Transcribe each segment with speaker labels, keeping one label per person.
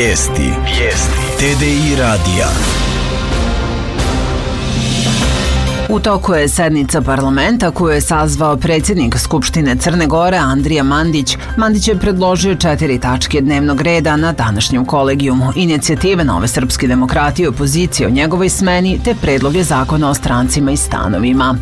Speaker 1: Vijesti. TDI radija.
Speaker 2: U toku je sednica parlamenta koju je sazvao predsjednik Skupštine Crne Gore Andrija Mandić. Mandić je predložio 4 tačke dnevnog reda na današnjem kolegijumu: inicijative Nove srpske demokratije i opozicije o njegovoj smeni te predloge zakona o strancima i stanovima.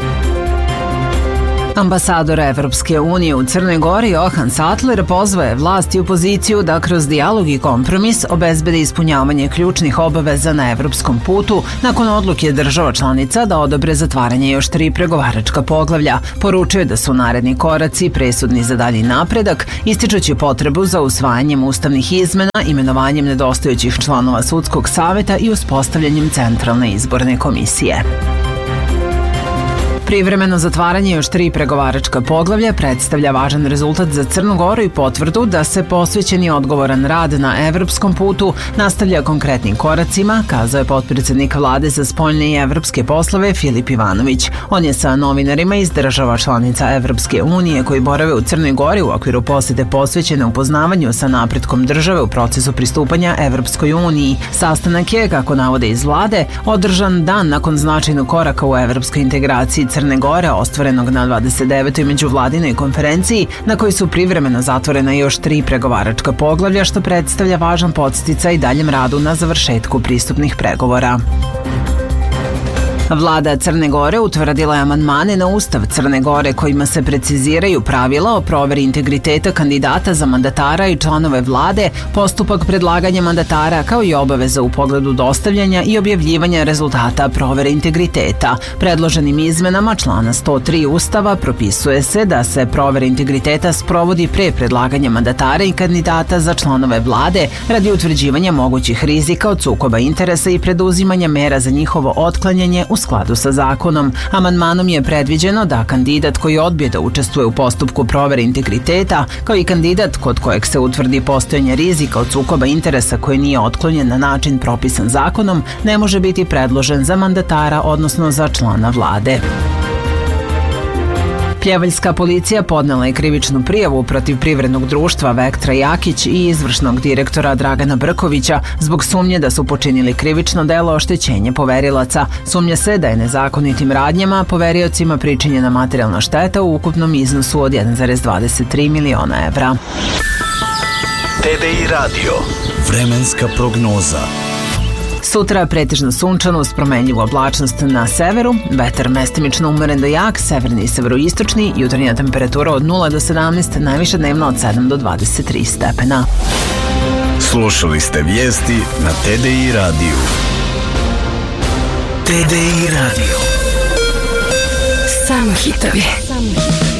Speaker 2: Ambasador Evropske unije u Crnoj Gori Johan Sattler pozvao je vlast i opoziciju da kroz dijalog i kompromis obezbede ispunjavanje ključnih obaveza na evropskom putu nakon odluke država članica da odobre zatvaranje još 3 pregovaračka poglavlja. Poručio je da su naredni koraci presudni za dalji napredak, ističući potrebu za usvajanjem ustavnih izmena, imenovanjem nedostajućih članova sudskog saveta i uspostavljanjem centralne izborne komisije. Privremeno zatvaranje još 3 pregovaračka poglavlja predstavlja važan rezultat za Crnu Goru i potvrdu da se posvećen i odgovoran rad na evropskom putu nastavlja konkretnim koracima, kazao je potpredsjednik vlade za spoljne i evropske poslove Filip Ivanović. On je sa novinarima iz država članica Evropske unije koji borave u Crnoj Gori u okviru posjete posvećene upoznavanju sa napretkom države u procesu pristupanja Evropskoj uniji. Sastanak je, kako navode iz vlade, održan dan nakon značajnog koraka u evropskoj integraciji Crne Gore, ostvarenog na 29. međuvladinoj konferenciji, na kojoj su privremeno zatvorena još 3 pregovaračka poglavlja, što predstavlja važan podsticaj daljem radu na završetku pristupnih pregovora. Vlada Crne Gore utvrdila je amandmane na Ustav Crne Gore kojima se preciziraju pravila o proveri integriteta kandidata za mandatara i članove vlade, postupak predlaganja mandatara kao i obaveza u pogledu dostavljanja i objavljivanja rezultata provere integriteta. Predloženim izmenama člana 103 Ustava propisuje se da se provera integriteta sprovodi pre predlaganja mandatara i kandidata za članove vlade radi utvrđivanja mogućih rizika od sukoba interesa i preduzimanja mera za njihovo otklanjanje u skladu sa zakonom. Amandmanom je predviđeno da kandidat koji odbije da učestvuje u postupku provere integriteta, kao i kandidat kod kojeg se utvrdi postojanje rizika od sukoba interesa koji nije otklonjen na način propisan zakonom, ne može biti predložen za mandatara, odnosno za člana vlade. Pljevaljska policija podnela je krivičnu prijavu protiv privrednog društva Vektra Jakić i izvršnog direktora Dragana Brkovića zbog sumnje da su počinili krivično delo oštećenja poverilaca. Sumnja se da je nezakonitim radnjama poveriocima pričinjena materijalna šteta u ukupnom iznosu od 1,23 miliona evra.
Speaker 1: TDI radio. Vremenska prognoza.
Speaker 2: Sutra pretežno sunčano uz promenljivu oblačnost na severu, vetar mestimično umeren do jak, severni i severoistočni, jutarnja temperatura od 0 do 17, najviša dnevna od 7 do 23 stepena.
Speaker 1: Slušali ste vijesti na TDI radiju. TDI radio.
Speaker 3: Samo hitovi.